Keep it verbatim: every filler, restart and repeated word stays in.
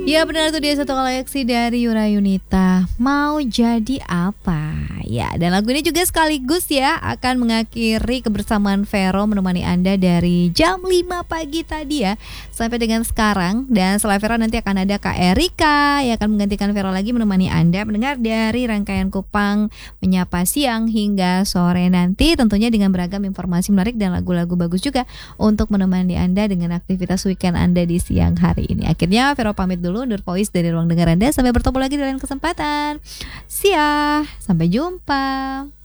Ya benar, itu dia satu koleksi dari Yura Yunita, Mau Jadi Apa. Ya, dan lagu ini juga sekaligus ya akan mengakhiri kebersamaan Vero menemani Anda dari jam lima pagi tadi ya sampai dengan sekarang. Dan setelah Vero nanti akan ada Kak Erika yang akan menggantikan Vero lagi menemani Anda mendengar dari rangkaian Kupang Menyapa siang hingga sore nanti, tentunya dengan beragam informasi menarik dan lagu-lagu bagus juga untuk menemani Anda dengan aktivitas weekend Anda di siang hari ini. Akhirnya Vero pamit dulu undur voice dari ruang dengar Anda. Sampai bertemu lagi di lain kesempatan. See ya. Sampai jumpa.